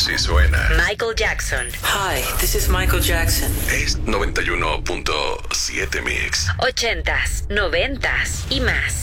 Así suena. Michael Jackson. Hi, this is Michael Jackson. Es 91.7 Mix. 80s, 90s y más.